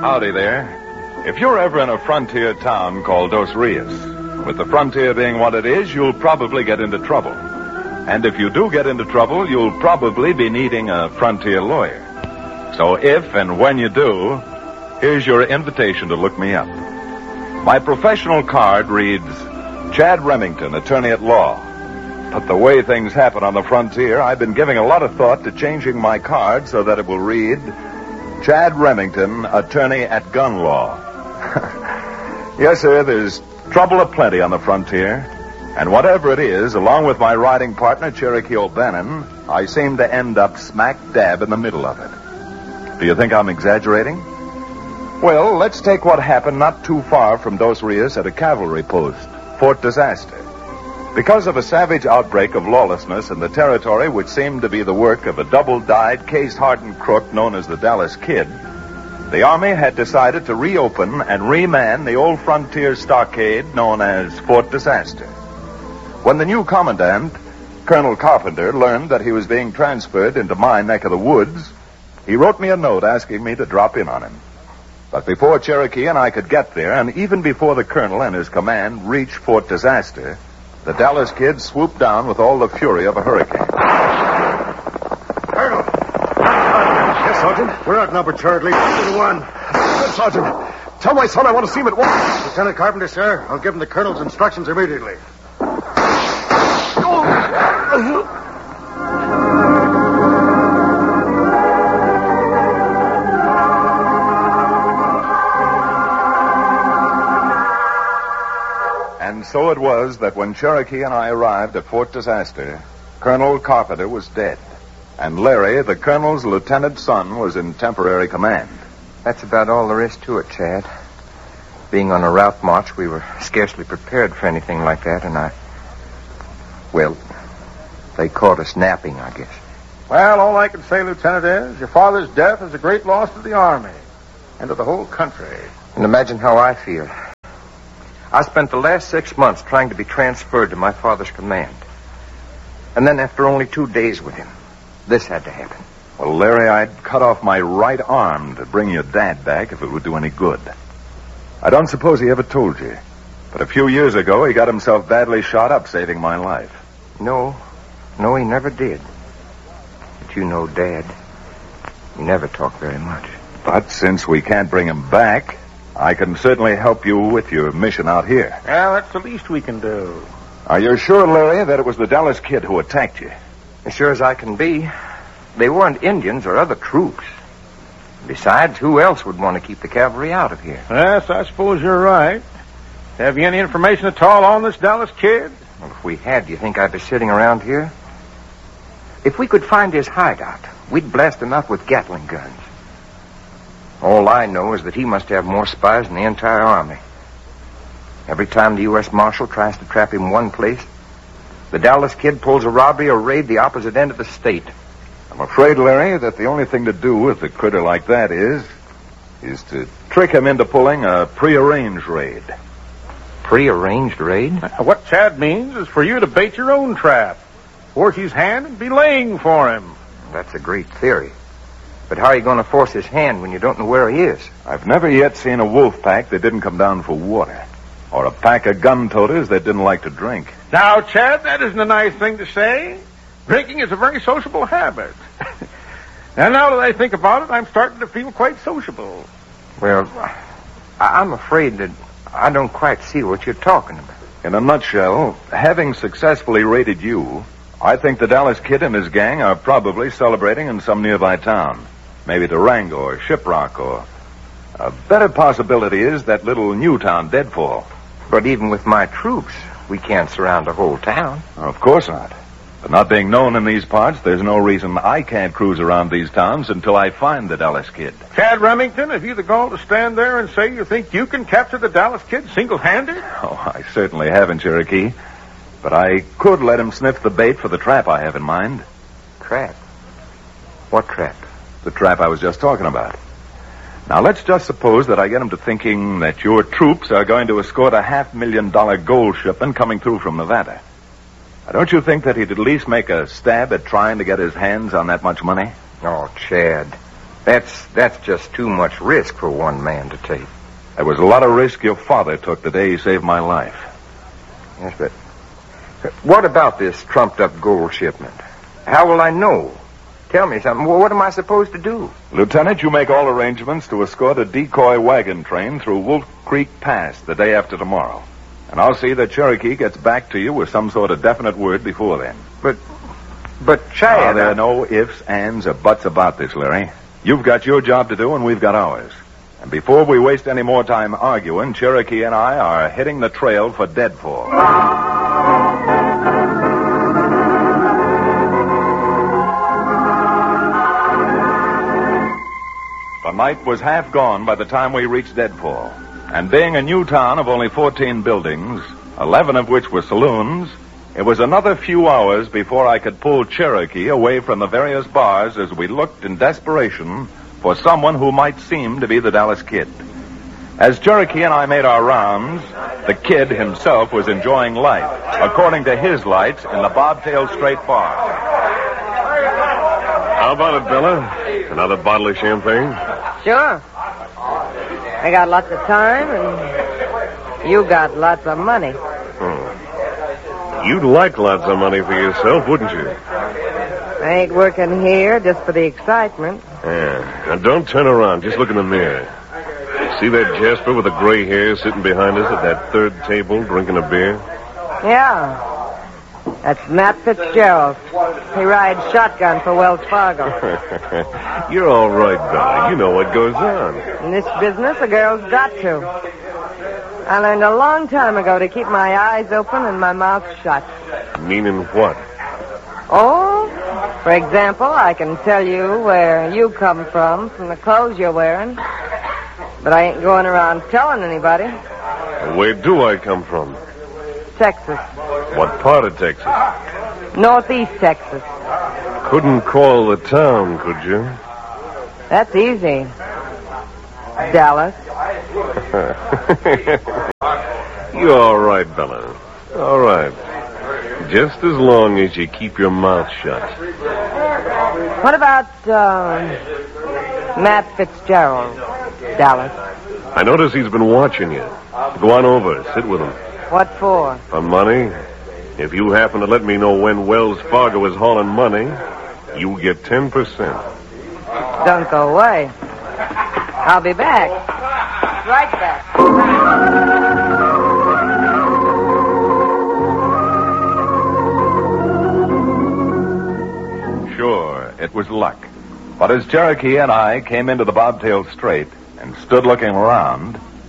Howdy there. If you're ever in a frontier town called Dos Rios, with the frontier being what it is, you'll probably get into trouble. And if you do get into trouble, you'll probably be needing a frontier lawyer. So if and when you do, here's your invitation to look me up. My professional card reads, Chad Remington, attorney at law. But the way things happen on the frontier, I've been giving a lot of thought to changing my card so that it will read, Chad Remington, attorney at gun law. Yes, sir, there's trouble aplenty on the frontier. And whatever it is, along with my riding partner, Cherokee O'Bannon, I seem to end up smack dab in the middle of it. Do you think I'm exaggerating? Well, let's take what happened not too far from Dos Rios at a cavalry post, Fort Disaster. Because of a savage outbreak of lawlessness in the territory which seemed to be the work of a double-dyed, case-hardened crook known as the Dallas Kid, the Army had decided to reopen and reman the old frontier stockade known as Fort Disaster. When the new commandant, Colonel Carpenter, learned that he was being transferred into my neck of the woods, he wrote me a note asking me to drop in on him. But before Cherokee and I could get there, and even before the colonel and his command reached Fort Disaster, the Dallas Kid swooped down with all the fury of a hurricane. Colonel! Yes, Sergeant? We're outnumbered, sir, at least 2 to 1. Good, Sergeant. Tell my son I want to see him at once. Lieutenant Carpenter, sir. I'll give him the colonel's instructions immediately. And so it was that when Cherokee and I arrived at Fort Disaster, Colonel Carpenter was dead, and Larry, the colonel's lieutenant son, was in temporary command. That's about all there is to it, Chad. Being on a route march, we were scarcely prepared for anything like that, and well, they caught us napping, I guess. Well, all I can say, Lieutenant, is your father's death is a great loss to the Army and to the whole country. And imagine how I feel. I spent the last 6 months trying to be transferred to my father's command. And then after only 2 days with him, this had to happen. Well, Larry, I'd cut off my right arm to bring your dad back if it would do any good. I don't suppose he ever told you, but a few years ago he got himself badly shot up saving my life. No, he never did. But you know Dad. He never talked very much. But since we can't bring him back, I can certainly help you with your mission out here. Well, that's the least we can do. Are you sure, Larry, that it was the Dallas Kid who attacked you? As sure as I can be. They weren't Indians or other troops. Besides, who else would want to keep the cavalry out of here? Yes, I suppose you're right. Have you any information at all on this Dallas Kid? Well, if we had, do you think I'd be sitting around here? If we could find his hideout, we'd blast him out with Gatling guns. All I know is that he must have more spies than the entire Army. Every time the U.S. Marshal tries to trap him one place, the Dallas Kid pulls a robbery or raid the opposite end of the state. I'm afraid, Larry, that the only thing to do with a critter like that is to trick him into pulling a prearranged raid. Prearranged raid? What Chad means is for you to bait your own trap, force his hand, and be laying for him. That's a great theory. But how are you going to force his hand when you don't know where he is? I've never yet seen a wolf pack that didn't come down for water, or a pack of gun-toters that didn't like to drink. Now, Chad, that isn't a nice thing to say. Drinking is a very sociable habit. And now that I think about it, I'm starting to feel quite sociable. Well, I'm afraid that I don't quite see what you're talking about. In a nutshell, having successfully raided you, I think the Dallas Kid and his gang are probably celebrating in some nearby town. Maybe Durango or Shiprock, or a better possibility is that little new town, Deadfall. But even with my troops, we can't surround the whole town. Of course not. But not being known in these parts, there's no reason I can't cruise around these towns until I find the Dallas Kid. Chad Remington, have you the gall to stand there and say you think you can capture the Dallas Kid single-handed? Oh, I certainly haven't, Cherokee. But I could let him sniff the bait for the trap I have in mind. Trap? What trap? The trap I was just talking about. Now, let's just suppose that I get him to thinking that your troops are going to escort a $500,000 gold shipment coming through from Nevada. Now, don't you think that he'd at least make a stab at trying to get his hands on that much money? Oh, Chad. That's just too much risk for one man to take. There was a lot of risk your father took the day he saved my life. Yes, but what about this trumped-up gold shipment? How will I know? Tell me something. What am I supposed to do? Lieutenant, you make all arrangements to escort a decoy wagon train through Wolf Creek Pass the day after tomorrow. And I'll see that Cherokee gets back to you with some sort of definite word before then. But Chad... There are no ifs, ands, or buts about this, Larry. You've got your job to do, and we've got ours. And before we waste any more time arguing, Cherokee and I are hitting the trail for Deadfall. The night was half gone by the time we reached Deadfall. And being a new town of only 14 buildings, 11 of which were saloons, it was another few hours before I could pull Cherokee away from the various bars as we looked in desperation for someone who might seem to be the Dallas Kid. As Cherokee and I made our rounds, the Kid himself was enjoying life, according to his lights, in the Bobtail Straight Bar. How about it, Bella? Another bottle of champagne? Sure. I got lots of time, and you got lots of money. You'd like lots of money for yourself, wouldn't you? I ain't working here just for the excitement. Yeah. Now, don't turn around. Just look in the mirror. See that Jasper with the gray hair sitting behind us at that third table drinking a beer? Yeah. That's Matt Fitzgerald. He rides shotgun for Wells Fargo. You're all right, Bella. You know what goes on. In this business, a girl's got to. I learned a long time ago to keep my eyes open and my mouth shut. Meaning what? Oh, for example, I can tell you where you come from the clothes you're wearing. But I ain't going around telling anybody. Where do I come from? Texas. What part of Texas? Northeast Texas. Couldn't call the town, could you? That's easy. Dallas. You're all right, Bella. All right. Just as long as you keep your mouth shut. What about, Matt Fitzgerald, Dallas? I notice he's been watching you. Go on over. Sit with him. What for? For money. If you happen to let me know when Wells Fargo is hauling money, you get 10%. Don't go away. I'll be back. Right back. Sure, it was luck. But as Cherokee and I came into the Bobtail Strait and stood looking around,